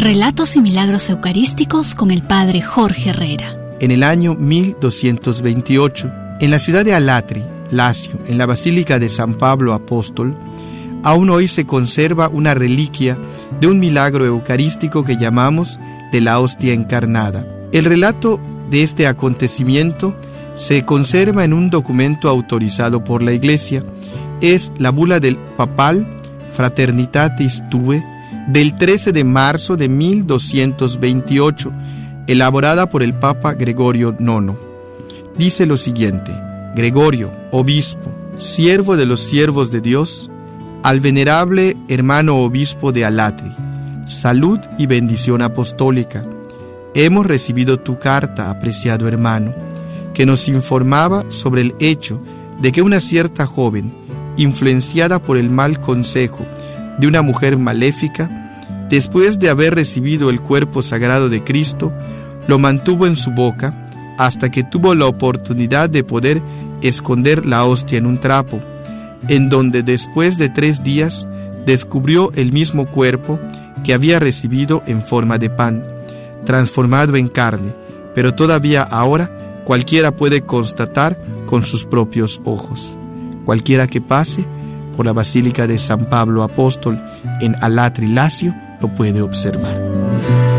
Relatos y milagros eucarísticos con el Padre Jorge Herrera. En el año 1228, en la ciudad de Alatri, Lacio, en la Basílica de San Pablo Apóstol, aún hoy se conserva una reliquia de un milagro eucarístico que llamamos de la hostia encarnada. El relato de este acontecimiento se conserva en un documento autorizado por la Iglesia. Es la bula del papal Fraternitatis Tue del 13 de marzo de 1228, elaborada por el Papa Gregorio IX. Dice lo siguiente: Gregorio, obispo, siervo de los siervos de Dios, al venerable hermano obispo de Alatri, salud y bendición apostólica. Hemos recibido tu carta, apreciado hermano, que nos informaba sobre el hecho de que una cierta joven, influenciada por el mal consejo de una mujer maléfica, después de haber recibido el cuerpo sagrado de Cristo, lo mantuvo en su boca hasta que tuvo la oportunidad de poder esconder la hostia en un trapo, en donde después de 3 días descubrió el mismo cuerpo que había recibido en forma de pan, transformado en carne, pero todavía ahora cualquiera puede constatar con sus propios ojos. Cualquiera que pase por la Basílica de San Pablo Apóstol en Alatri, Lacio, lo puede observar.